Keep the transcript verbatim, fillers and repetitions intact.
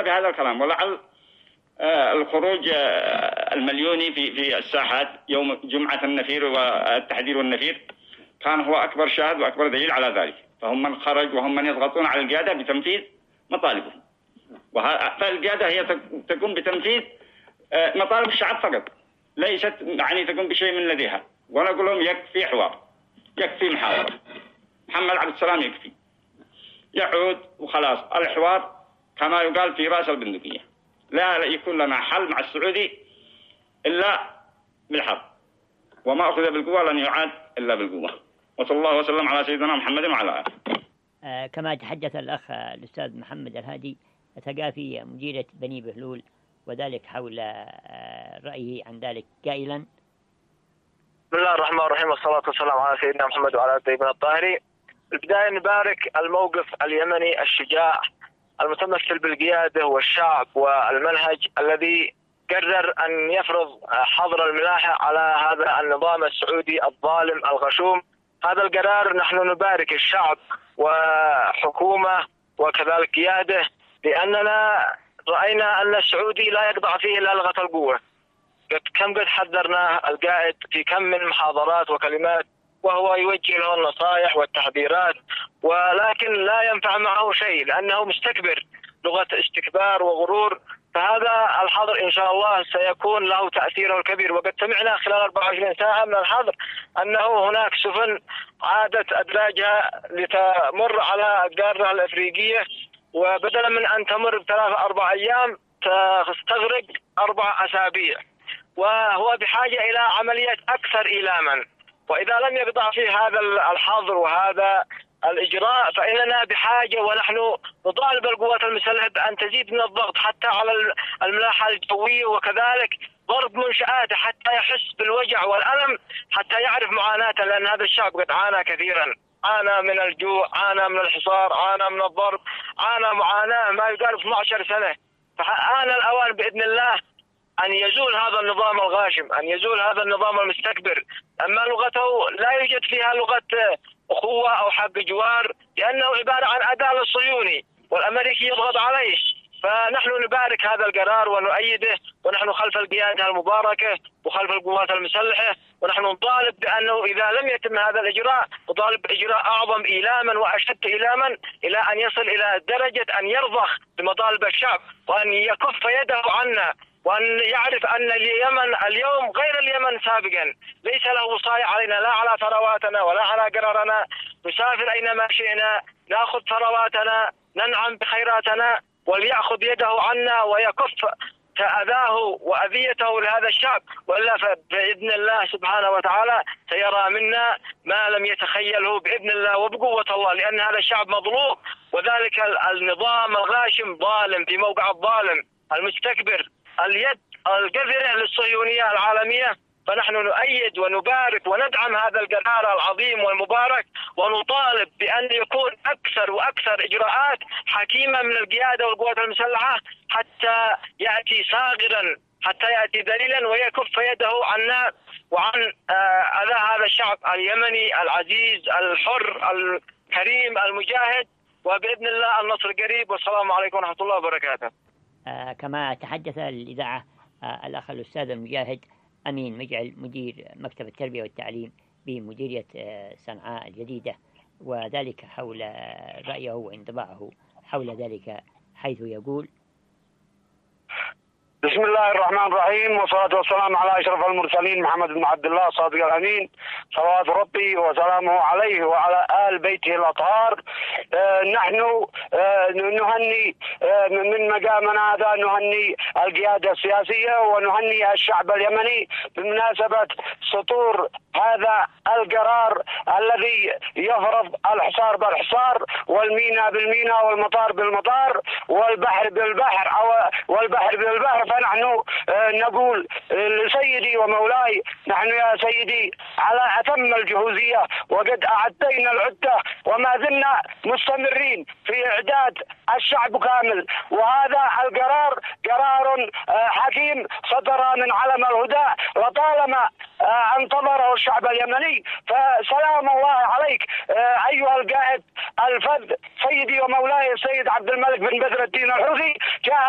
إلا بهذا الكلام. ولعل الخروج المليوني في في الساحات يوم جمعة النفير والتحذير والنفير كان هو أكبر شاهد وأكبر دليل على ذلك. فهم من خرج وهم من يضغطون على القيادة بتنفيذ مطالبهم، فالقيادة هي تقوم بتنفيذ مطالب الشعب فقط، ليست يعني تقوم بشيء من لديها. وأنا أقول لهم يكفي حوار، يكفي محاورة. محمد عبد السلام يكفي، يعود وخلاص. الحوار كما يقال في رأس البندقية، لا يكون لنا حل مع السعودي إلا بالحرب، وما أخذ بالقوة لن يعاد إلا بالقوة. وصلى الله وسلم على سيدنا محمد وعلى آله. آه كما تحدث الأخ الأستاذ محمد الهادي ثقافي مديرة بني بهلول، وذلك حول آه رأيه عن ذلك قائلا: بسم الله الرحمن الرحيم، والصلاة والسلام على سيدنا محمد وعلى الطيبين الطاهرين. البداية نبارك الموقف اليمني الشجاع المتمثل بالقيادة والشعب والمنهج الذي قرر أن يفرض حظر الملاحة على هذا النظام السعودي الظالم الغشوم. هذا القرار نحن نبارك الشعب وحكومة وكذلك قيادة، لأننا رأينا أن السعودي لا يقضع فيه إلا لغة القوة. كم قد حذرنا القائد في كم من محاضرات وكلمات وهو يوجه له النصائح والتحذيرات، ولكن لا ينفع معه شيء لأنه مستكبر، لغة استكبار وغرور. فهذا الحظر إن شاء الله سيكون له تأثيره الكبير. وقد سمعنا خلال أربعة وعشرين ساعة من الحظر أنه هناك سفن عادت أدراجها لتمر على القارة الأفريقية، وبدلا من أن تمر بثلاثة أربع أيام تستغرق أربع أسابيع، وهو بحاجة إلى عملية أكثر إيلاما. وإذا لم يقطع فيه هذا الحظر وهذا الإجراء فإننا بحاجة، ونحن نطالب القوات المسلحة بأن تزيد من الضغط حتى على الملاحة الجوية، وكذلك ضرب منشآته حتى يحس بالوجع والألم، حتى يعرف معاناته، لأن هذا الشعب قد عانى كثيرا، عانى من الجوع، عانى من الحصار، عانى من الضرب، عانى معاناة ما يقارب اثنتي عشرة سنة. فآن الأوان بإذن الله أن يزول هذا النظام الغاشم، أن يزول هذا النظام المستكبر. أما لغته لا يوجد فيها لغة أخوة أو حق جوار، لأنه عبارة عن أداة للصهيوني والأمريكي يضغط عليه. فنحن نبارك هذا القرار ونؤيده، ونحن خلف القيادة المباركة وخلف القوات المسلحة، ونحن نطالب بأنه إذا لم يتم هذا الإجراء نطالب بإجراء أعظم إيلاما وأشد إيلاما، إلى أن يصل إلى درجة أن يرضخ بمطالب الشعب وأن يكف يده عنا، وأن يعرف أن اليمن اليوم غير اليمن سابقا، ليس له وصاية علينا لا على ثرواتنا ولا على قرارنا. نسافر أينما شئنا، نأخذ ثرواتنا، ننعم بخيراتنا، وليأخذ يده عنا ويكف أذاه وأذيته لهذا الشعب، وإلا فبإذن الله سبحانه وتعالى سيرى منا ما لم يتخيله بإذن الله وبقوة الله، لأن هذا الشعب مظلوم، وذلك النظام الغاشم ظالم في موقع الظالم المستكبر، اليد القذرة للصهيونية العالمية. فنحن نؤيد ونبارك وندعم هذا القرار العظيم والمبارك، ونطالب بأن يكون أكثر وأكثر إجراءات حكيمة من القيادة والقوات المسلحة حتى يأتي صاغرا، حتى يأتي دليلا ويكف يده عنا وعن أذى هذا الشعب اليمني العزيز الحر الكريم المجاهد. وبإذن الله النصر قريب، والسلام عليكم ورحمة الله وبركاته. آه كما تحدث الإذاعة آه الأخ الأستاذ المجاهد أمين مجعل مدير مكتب التربية والتعليم بمديرية آه صنعاء الجديدة، وذلك حول آه رأيه وانطباعه حول ذلك، حيث يقول: بسم الله الرحمن الرحيم، والصلاة والسلام على أشرف المرسلين محمد بن عبد الله الصادق الأمين، صلوات ربي وسلامه عليه وعلى آل بيته الأطهار. آه نحن آه نهني آه من مقامنا هذا، نهني القيادة السياسية ونهني الشعب اليمني بمناسبة سطور هذا القرار الذي يفرض الحصار بالحصار والميناء بالميناء والمطار بالمطار والبحر بالبحر أو والبحر بالبحر. فنحن نقول لسيدي ومولاي: نحن يا سيدي على أتم الجهوزية، وقد أعدينا العدة وما زلنا مستمرين في إعداد الشعب كامل. وهذا القرار قرار حكيم صدر من علم الهدى لطالما انتظره الشعب اليمني. فسلام الله عليك أيها القائد الفذ سيدي ومولاي السيد عبد الملك بن بدر الدين الحوثي.